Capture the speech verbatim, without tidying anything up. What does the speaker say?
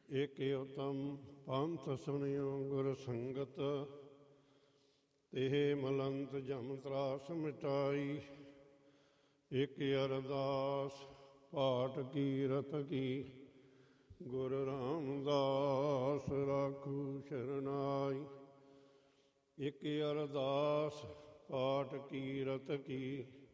ਇਕ ਉਤਮ ਪੰਥ ਸੁਣਿਓ ਗੁਰ ਸੰਗਤ, ਤੇ ਮਲੰਤ ਜਮ ਤਰਾਸ ਮਿਟਾਈ। ਇਕ ਅਰਦਾਸ ਪਾਠ ਕੀਰਤ ਕੀ, ਗੁਰ ਰਾਮਦਾਸ ਰਾਖੂ ਸ਼ਰਨਾਈ। ਇਕ ਅਰਦਾਸ ਪਾਠ ਕੀਰਤ ਕੀ,